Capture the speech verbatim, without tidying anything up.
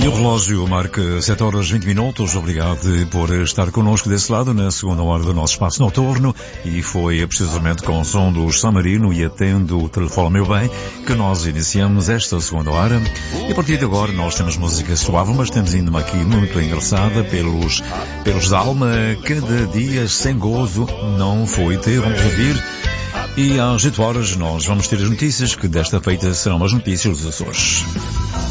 E o relógio marca sete horas e vinte minutos. Obrigado por estar connosco desse lado na segunda hora do nosso espaço noturno. E foi precisamente com o som do San Marino e atendo o telefone meu bem que nós iniciamos esta segunda hora. E a partir de agora nós temos música suave, mas temos ainda uma aqui muito engraçada pelos, pelos da alma. Cada dia sem gozo não foi ter. Vamos ouvir. E às oito horas nós vamos ter as notícias, que desta feita serão as notícias dos Açores.